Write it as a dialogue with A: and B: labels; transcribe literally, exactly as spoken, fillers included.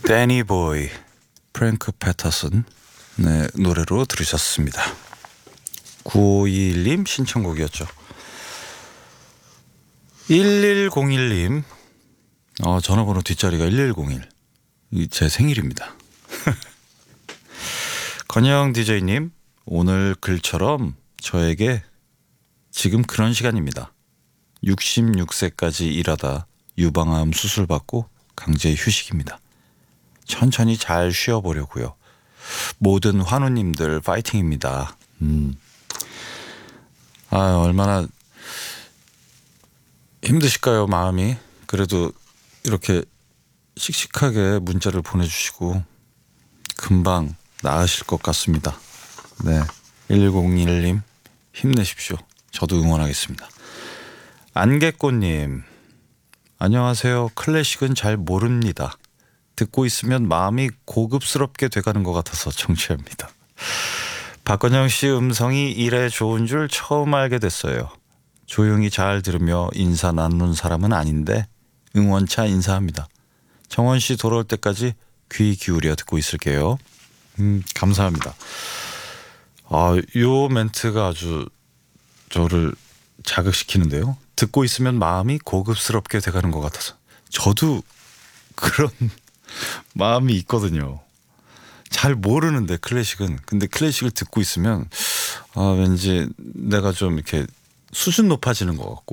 A: 데니 보이, 프랭크 패터슨의 노래로 들으셨습니다. 구오이일 님 신청곡이었죠. 일일공일 님, 어, 전화번호 뒷자리가 일일공일, 제 생일입니다. 건영 디제이님, 오늘 글처럼 저에게 지금 그런 시간입니다. 육십육 세까지 일하다 유방암 수술 받고 강제 휴식입니다. 천천히 잘 쉬어보려고요. 모든 환우님들 파이팅입니다. 음. 아, 얼마나 힘드실까요, 마음이. 그래도 이렇게 씩씩하게 문자를 보내주시고 금방 나으실 것 같습니다. 네, 일일공일 님 힘내십시오. 저도 응원하겠습니다. 안개꽃님, 안녕하세요. 클래식은 잘 모릅니다. 듣고 있으면 마음이 고급스럽게 돼가는 것 같아서 청취합니다. 박건영 씨 음성이 이래 좋은 줄 처음 알게 됐어요. 조용히 잘 들으며 인사 나누는 사람은 아닌데 응원차 인사합니다. 정원 씨 돌아올 때까지 귀 기울여 듣고 있을게요. 음, 감사합니다. 아, 요 멘트가 아주 저를 자극시키는데요. 듣고 있으면 마음이 고급스럽게 돼가는 것 같아서. 저도 그런 마음이 있거든요. 잘 모르는데 클래식은. 근데 클래식을 듣고 있으면 아, 왠지 내가 좀 이렇게 수준 높아지는 것 같고